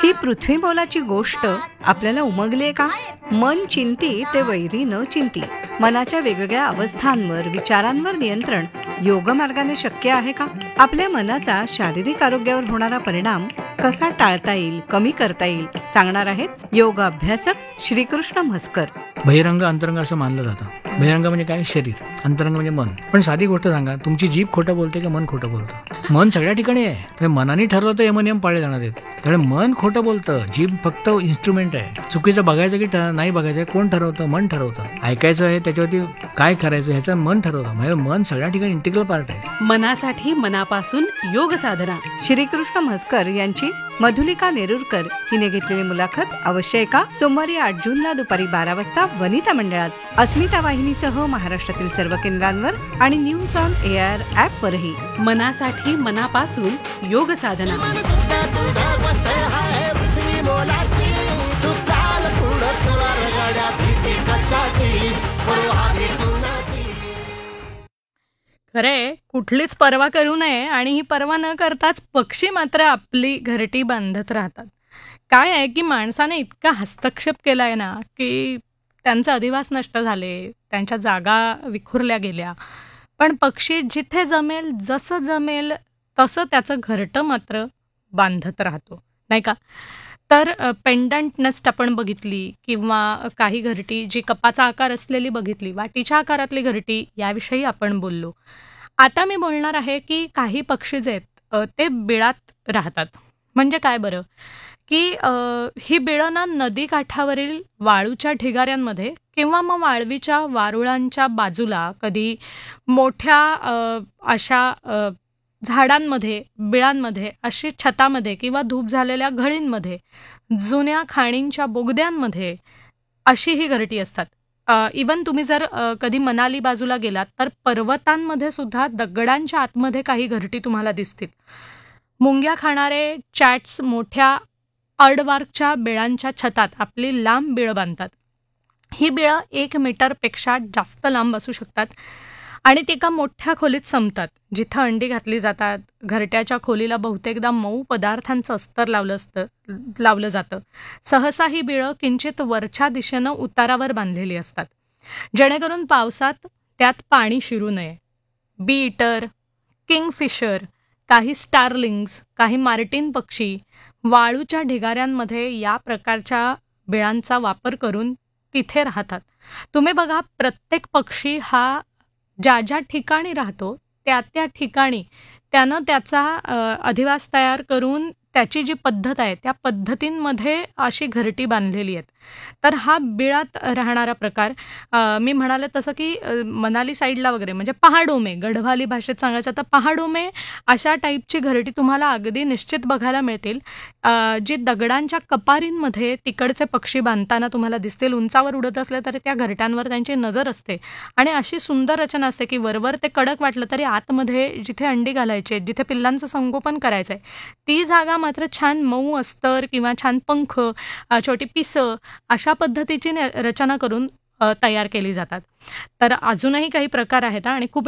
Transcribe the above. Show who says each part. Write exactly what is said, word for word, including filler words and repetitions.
Speaker 1: ही पृथ्वी मोलाची गोष्ट आपल्याला उमगलीये का? मन चिंती ते वैरी न चिंती. मनाच्या वेगवेगळ्या अवस्थांवर, विचारांवर नियंत्रण योग मार्गाने शक्य आहे का? आपल्या मनाचा शारीरिक आरोग्यावर होणारा परिणाम कसा टाळता येईल, कमी करता येईल सांगणार आहेत योग अभ्यासक श्रीकृष्ण म्हसकर.
Speaker 2: बहिरंग अंतरंग असं मानलं जातं. बहिरंग म्हणजे काय? शरीर. अंतरंग म्हणजे मन. पण साधी गोष्ट सांगा, तुमची जीभ खोटं बोलते का मन खोटं बोलतं? मन सगळ्या ठिकाणी आहे. तर मनाने ठरवलं तर यमनियम पाळले जाणार आहेत. त्यामुळे मन खोटं बोलतं, जीभ फक्त इन्स्ट्रुमेंट आहे. चुकीचं बघायचं की नाही बघायचं कोण ठरवतं? मन ठरवतं. ऐकायचं आहे त्याच्यावरती काय करायचं ह्याचं मन ठरवतं. म्हणजे मन सगळ्या ठिकाणी इंटिग्रल पार्ट आहे.
Speaker 3: मनासाठी मनापासून योग साधना.
Speaker 1: श्रीकृष्ण म्हसकर यांची मधुलिका नेरुरकर हिने घेतलेली मुलाखत अवश्य ऐका. सोमवारी आठ जूनला दुपारी बारा वाजता वनिता मंडळात, अस्मिता वाहिनीसह महाराष्ट्रातील सर्व केंद्रांवर आणि न्यूज ऑन एअर ऍप वरही.
Speaker 3: मनासाठी मनापासून योग साधना.
Speaker 4: खरे कुठलीच पर्वा करू नये आणि ही पर्वा न करताच पक्षी मात्र आपली घरटी बांधत राहतात. काय आहे की माणसाने इतका हस्तक्षेप केलाय ना की त्यांचे अधिवास नष्ट झाले, त्यांच्या जागा विखुरल्या गेल्या. पण पक्षी जिथे जमेल, जसं जमेल तसं त्याचं घरटं मात्र बांधत राहतो, नाही का? तर पेंडंट नेस्ट आपण बघितली किंवा काही घरटी जी कपाचा आकार असलेली बघितली, वाटीच्या आकारातली घरटी, याविषयी आपण बोललो. आता मी बोलणार आहे की काही पक्षी जे आहेत ते बिळात राहतात. म्हणजे काय बरं की ही बिळं ना नदी काठावरील वाळूच्या ढिगाऱ्यांमध्ये किंवा मग वाळवीच्या वारुळांच्या बाजूला, कधी मोठ्या अशा झाडांमध्ये, बिळांमध्ये, अशी छतामध्ये किंवा धूप झालेल्या घळींमध्ये, जुन्या खाणींच्या बोगद्यांमध्ये अशी ही घरटी असतात. इवन तुम्ही जर कधी मनाली बाजूला गेलात तर पर्वतांमध्ये सुद्धा दगडांच्या आतमध्ये काही घरटी तुम्हाला दिसतील. मुंग्या खाणारे चॅट्स मोठ्या अर्डवार्कच्या बिळांच्या छतात आपली लांब बिळं बांधतात. ही बिळं एक मीटरपेक्षा जास्त लांब असू शकतात आणि ती एका मोठ्या खोलीत संपतात, जिथं अंडी घातली जातात. घरट्याच्या खोलीला बहुतेकदा मऊ पदार्थांचं अस्तर लावलं असतं लावलं जातं. सहसा ही बिळं किंचित वरच्या दिशेनं उतारावर बांधलेली असतात, जेणेकरून पावसात त्यात पाणी शिरू नये. बी इटर, किंगफिशर, काही स्टारलिंग्स, काही मार्टिन पक्षी वाळूच्या ढिगाऱ्यांमध्ये या प्रकारच्या बिळांचा वापर करून तिथे राहतात. तुम्ही बघा, प्रत्येक पक्षी हा ज्या ज्या ठिकाणी राहतो त्या त्या ठिकाणी त्यानं त्याचा अधिवास तयार करून त्याची जी पद्धत आहे त्या पद्धतींमध्ये अशी घरटी बांधलेली आहेत. तर हा बिळात राहणारा प्रकार, मी म्हणाले तसं की मनाली साईडला वगैरे म्हणजे पहाडोमे, गढवाली भाषेत सांगायचं तर पहाडोमे अशा टाईपची घरटी तुम्हाला अगदी निश्चित बघायला मिळतील, जी दगडांच्या कपारींमध्ये तिकडचे पक्षी बांधताना तुम्हाला दिसतील. उंचावर उडत असले तरी त्या घरट्यांवर त्यांची नजर असते आणि अशी सुंदर रचना असते की वरवर ते कडक वाटलं तरी आतमध्ये जिथे अंडी घालायचे, जिथे पिल्लांचं संगोपन करायचं आहे, ती जागा मात्र छान मऊ अस्तर किंवा छान पंख, छोटी पिसं अशा पद्धतीची रचना करून तयार केली जातात. तर अजूनही काही प्रकार आहेत आणि खूप